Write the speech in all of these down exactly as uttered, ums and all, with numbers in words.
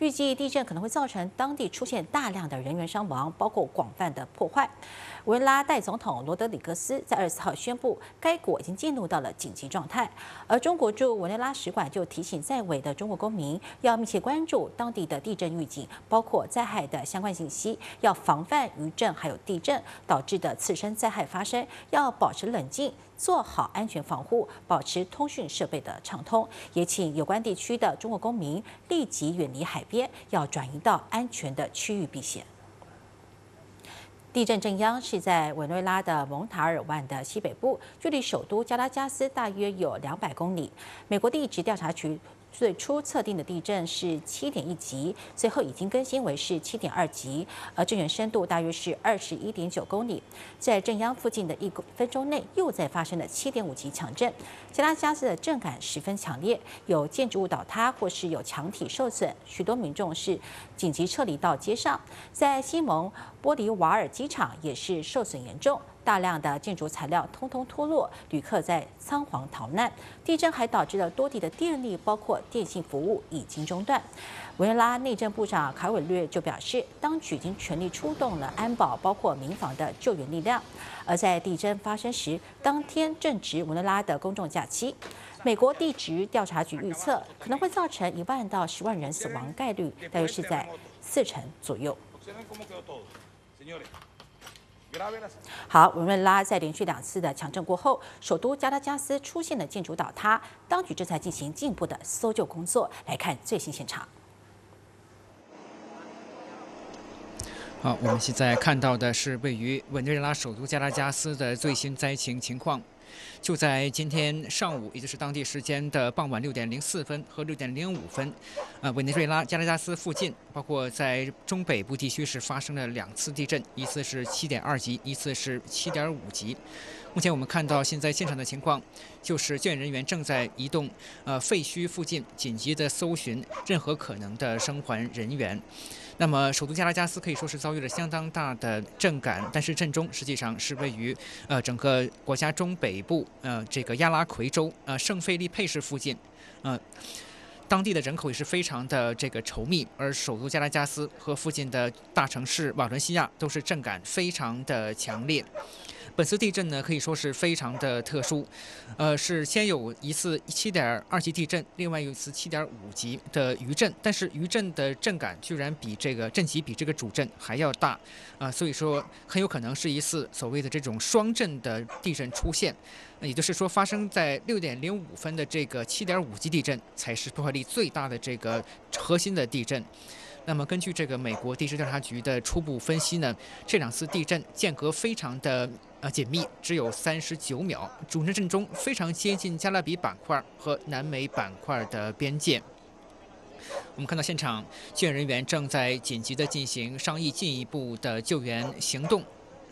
预计地震可能会造成当地出现大量的人员伤亡，包括广泛的破坏。委内瑞拉代总统罗德里格斯在二十四号宣布，该国已经进入到了紧急状态。而中国驻委内瑞拉使馆就提醒在委的中国公民要密切关注当地的地震预警，包括灾害的相关信息，要防范余震还有地震导致的次生灾害发生，要保持冷静，做好安全防护，保持通讯设备的畅通。也请有关地区的中国公民立即远离海边，要转移到安全的区域避险。地震震央是在委内瑞拉的蒙塔尔湾的西北部，距离首都加拉加斯大约有两百公里。美国地质调查局最初测定的地震是七点一级，随后已经更新为是七点二级，而震源深度大约是二十一点九公里。在震央附近的一分钟内，又再发生了七点五级强震。加拉加斯的震感十分强烈，有建筑物倒塌或是有墙体受损，许多民众是紧急撤离到街上。在西蒙波利瓦尔机场也是受损严重。大量的建筑材料通通脱落，旅客在仓皇逃难。地震还导致了多地的电力，包括电信服务已经中断。委内瑞拉内政部长卡韦略就表示，当局已经全力出动了安保，包括民防的救援力量。而在地震发生时，当天正值委内瑞拉的公众假期。美国地质调查局预测，可能会造成一万到十万人死亡概率，大约是在四成左右。好，委内瑞拉在连续两次的强震过后，首都加拉加斯出现了建筑倒塌，当局正在进行进一步的搜救工作。来看最新现场。 好，我们现在看到的是位于委内瑞拉首都加拉加斯的最新灾情情况。就在今天上午，也就是当地时间的傍晚六点零四分和六点零五分，呃，委内瑞拉加拉加斯附近，包括在中北部地区是发生了两次地震，一次是七点二级，一次是七点五级。目前我们看到现在现场的情况，就是救援人员正在移动呃废墟附近，紧急的搜寻任何可能的生还人员。那么，首都加拉加斯可以说是遭遇了相当大的震感，但是震中实际上是位于呃整个国家中北部呃这个亚拉奎州呃圣费利佩市附近，呃。当地的人口也是非常的这个稠密，而首都加拉加斯和附近的大城市瓦伦西亚都是震感非常的强烈。本次地震呢可以说是非常的特殊，呃，是先有一次七点二级地震，另外有一次七点五级的余震，但是余震的震感居然比这个震级比这个主震还要大，啊、呃，所以说很有可能是一次所谓的这种双震的地震出现。也就是说，发生在六点零五分的这个七点五级地震，才是破坏力最大的这个核心的地震。那么，根据这个美国地质调查局的初步分析呢，这两次地震间隔非常的呃紧密，只有三十九秒，主震震中非常接近加勒比板块和南美板块的边界。我们看到现场，救援人员正在紧急的进行商议进一步的救援行动。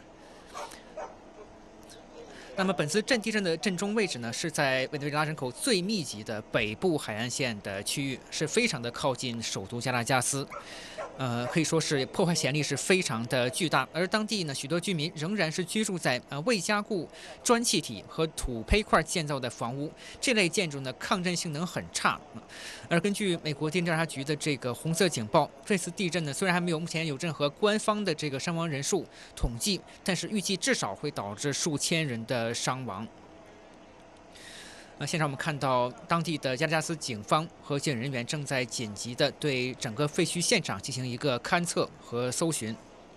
那么，本次震地震的震中位置呢，是在委内瑞拉人口最密集的北部海岸线的区域，是非常的靠近首都加拉加斯。呃，可以说是破坏潜力是非常的巨大，而当地呢，许多居民仍然是居住在呃未加固砖砌体和土坯块建造的房屋，这类建筑呢抗震性能很差。而根据美国地质调查局的这个红色警报，这次地震呢虽然还没有目前有任何官方的这个伤亡人数统计，但是预计至少会导致数千人的伤亡。那现场我们看到，当地的加拉加斯警方和救援人员正在紧急地对整个废墟现场进行一个勘测和搜寻。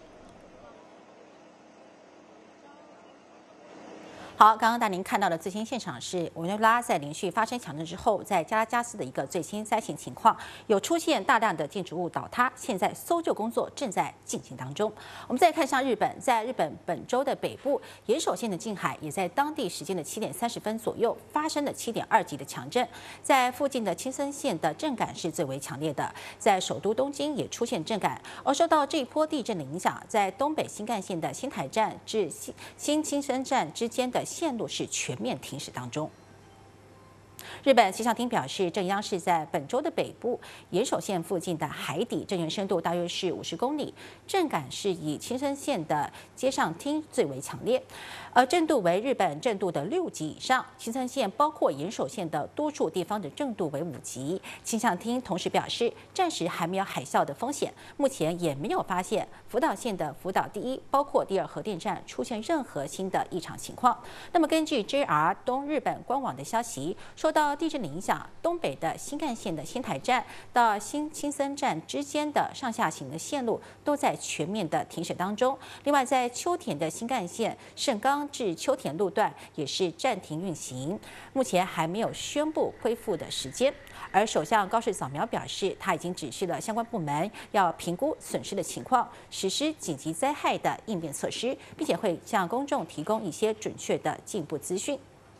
好，刚刚带您看到的最新现场是委内瑞拉在连续发生强震之后，在加拉加斯的一个最新灾情情况，有出现大量的建筑物倒塌，现在搜救工作正在进行当中。我们再看向日本，在日本本州的北部岩手县的近海，也在当地时间的七点三十分左右发生了七点二级的强震，在附近的青森县的震感是最为强烈的，在首都东京也出现震感。而受到这一波地震的影响，在东北新干线的新台站至新新青森站之间的线路是全面停驶当中。 日本气象厅表示，震央是在本州的北部岩手县附近的海底，震源深度大约是五十公里，震感是以青森县的接上町最为强烈，而震度为日本震度的六级以上。青森县包括岩手县的多处地方的震度为五级。气象厅同时表示，暂时还没有海啸的风险，目前也没有发现福岛县的福岛第一、包括第二核电站出现任何新的异常情况。那么，根据 J R 东日本官网的消息，受到地震的影响，东北的新干线的仙台站到新青森站之间的上下行的线路都在全面的停驶当中。另外，在秋田的新干线盛冈至秋田路段也是暂停运行，目前还没有宣布恢复的时间。而首相高市早苗表示，他已经指示了相关部门要评估损失的情况，实施紧急灾害的应变措施，并且会向公众提供一些准确的进一步资讯。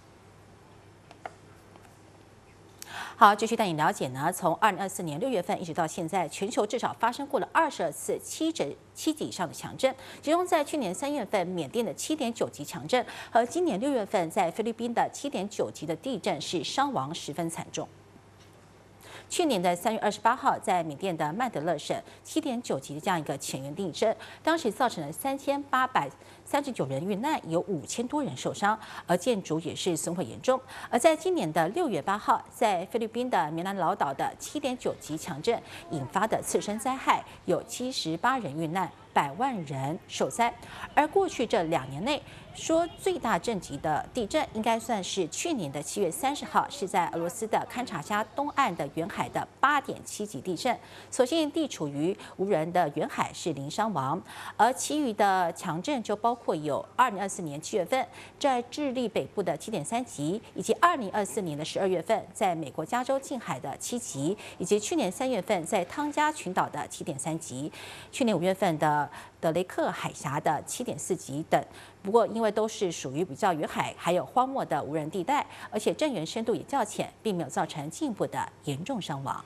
好，继续带你了解呢。从二零二四年六月份一直到现在，全球至少发生过了二十二次七级七级以上的强震，其中在去年三月份缅甸的七点九级强震，和今年六月份在菲律宾的七点九级的地震是伤亡十分惨重。去年的三月二十八号，在缅甸的曼德勒省七点九级的这样一个浅源地震，当时造成了三千八百三十九人遇难，有五千多人受伤，而建筑也是损毁严重。而在今年的六月八号，在菲律宾的棉兰老岛的七点九级强震引发的次生灾害，有七十八人遇难，百万人受灾。而过去这两年内，说最大震级的地震，应该算是去年的七月三十号，是在俄罗斯的勘察加东岸的远海的八点七级地震。所幸地处于无人的远海是零伤亡，而其余的强震就包括有二零二四年七月份在智利北部的七点三级，以及二零二四年的十二月份在美国加州近海的七级，以及去年三月份在汤加群岛的七点三级，去年五月份的德雷克海峡的七点四级等。不过，因为都是属于比较远海还有荒漠的无人地带，而且震源深度也较浅，并没有造成进一步的严重伤亡。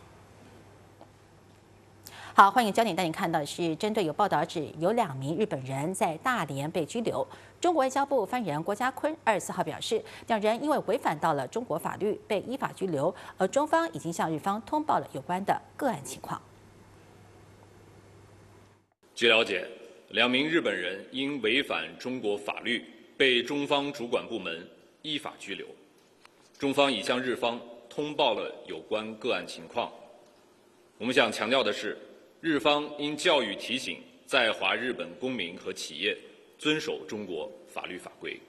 好，欢迎焦点带你看到的是，针对有报道指有两名日本人在大连被拘留，中国外交部发言人郭家坤二十四号表示，两人因为违反到了中国法律，被依法拘留，而中方已经向日方通报了有关的个案情况。 据了解，两名日本人因违反中国法律，被中方主管部门依法拘留。中方已向日方通报了有关个案情况。我们想强调的是，日方应教育提醒在华日本公民和企业遵守中国法律法规。